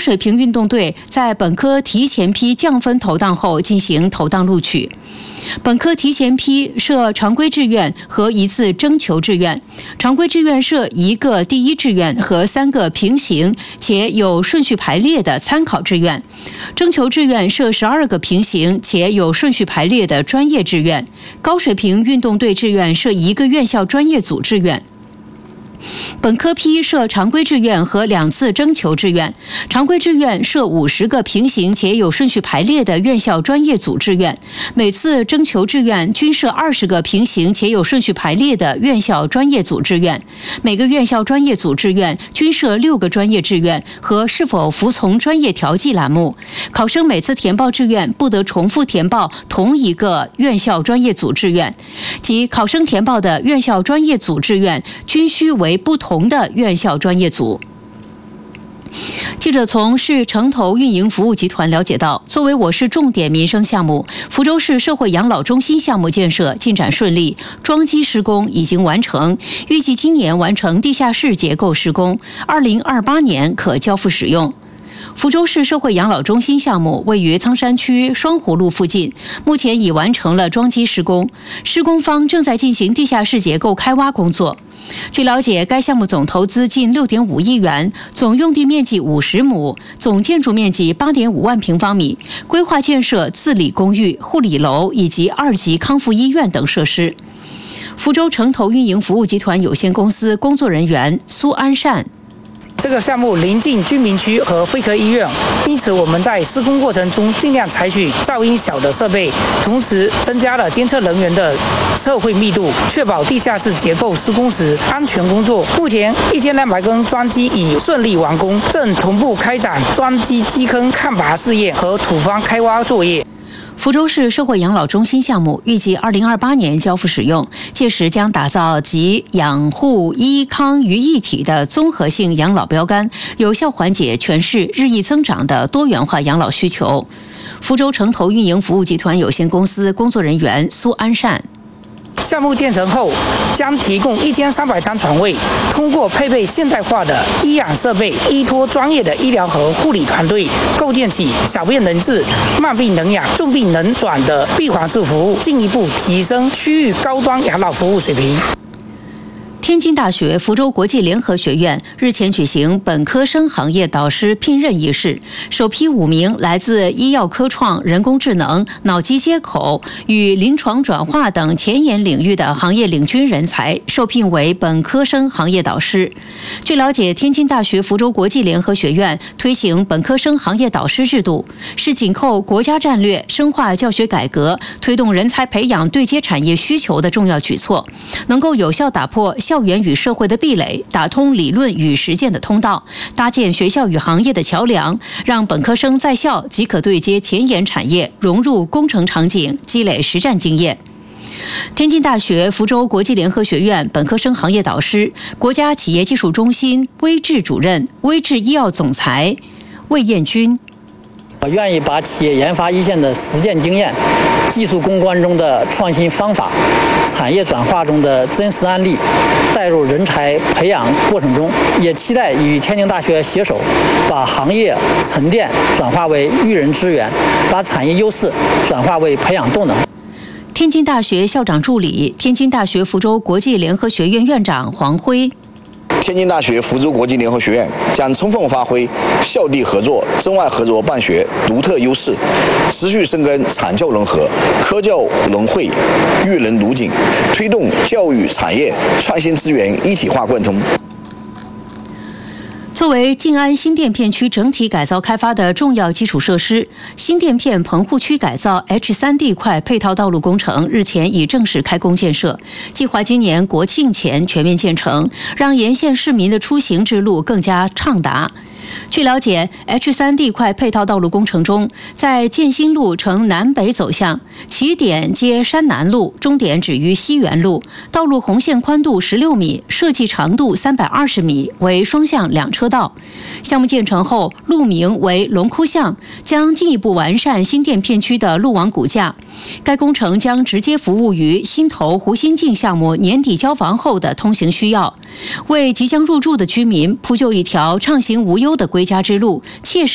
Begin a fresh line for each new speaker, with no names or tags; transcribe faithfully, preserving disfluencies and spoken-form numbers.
水平运动队在本科提前批降分投档后进行投档录取。本科提前批设常规志愿和一次征求志愿，常规志愿设一个第一志愿和三个平行且有顺序排列的参考志愿，征求志愿设十二个平行且有顺序排列的专业志愿，高水平运动队志愿设一个院校专业组志愿。本科批设常规志愿和两次征求志愿，常规志愿设五十个平行且有顺序排列的院校专业组志愿，每次征求志愿均设二十个平行且有顺序排列的院校专业组志愿，每个院校专业组志愿均设六个专业志愿和是否服从专业调剂栏目。考生每次填报志愿不得重复填报同一个院校专业组志愿，即考生填报的院校专业组志愿均需为不同的院校专业组。记者从市城投运营服务集团了解到，作为我市重点民生项目，福州市社会养老中心项目建设进展顺利，桩基施工已经完成，预计今年完成地下室结构施工，二零二八年可交付使用。福州市社会养老中心项目位于苍山区双湖路附近，目前已完成了桩基施工，施工方正在进行地下室结构开挖工作。据了解，该项目总投资近 六点五亿元，总用地面积五十亩，总建筑面积 八点五万平方米，规划建设自理公寓、护理楼以及二级康复医院等设施。福州城投运营服务集团有限公司工作人员苏安善。
这个项目临近居民区和肺科医院，因此我们在施工过程中尽量采取噪音小的设备，同时增加了监测人员的测绘密度，确保地下室结构施工时安全工作。目前一千两百根桩基已顺利完工，正同步开展桩基基坑看拔试验和土方开挖作业。
福州市社会养老中心项目预计二零二八年交付使用，届时将打造集养护医康于一体的综合性养老标杆，有效缓解全市日益增长的多元化养老需求。福州城投运营服务集团有限公司工作人员苏安善。
项目建成后，将提供一千三百张床位，通过配备现代化的医养设备，依托专业的医疗和护理团队，构建起小病能治、慢病能养、重病能转的闭环式服务，进一步提升区域高端养老服务水平。
天津大学福州国际联合学院日前举行本科生行业导师聘任仪式，首批五名来自医药科创、人工智能、脑机接口与临床转化等前沿领域的行业领军人才受聘为本科生行业导师。据了解，天津大学福州国际联合学院推行本科生行业导师制度，是紧扣国家战略、深化教学改革、推动人才培养对接产业需求的重要举措，能够有效打破校园与社会的壁垒，打通理论与实践的通道，搭建学校与行业的桥梁，让本科生在校即可对接前沿产业，融入工程场景，积累实战经验。天津大学福州国际联合学院本科生行业导师、国家企业技术中心微智主任、微智医药总裁魏彦军。
我愿意把企业研发一线的实践经验、技术攻关中的创新方法、产业转化中的真实案例带入人才培养过程中，也期待与天津大学携手，把行业沉淀转化为育人资源，把产业优势转化为培养动能。
天津大学校长助理、天津大学福州国际联合学院院长黄辉。
天津大学福州国际联合学院将充分发挥校地合作、中外合作办学独特优势，持续深耕产教融合、科教融汇、育人如锦，推动教育产业创新资源一体化贯通。
作为静安新店片区整体改造开发的重要基础设施，新店片棚户区改造 H 三 地块配套道路工程日前已正式开工建设，计划今年国庆前全面建成，让沿线市民的出行之路更加畅达。据了解 ，H 三 地块配套道路工程中，在建新路呈南北走向，起点接山南路，终点止于西园路，道路红线宽度十六米，设计长度三百二十米，为双向两车道。项目建成后，路名为龙窟巷，将进一步完善新店片区的路网骨架。该工程将直接服务于新投湖新境项目年底交房后的通行需要，为即将入住的居民铺就一条畅行无忧的归家之路，切实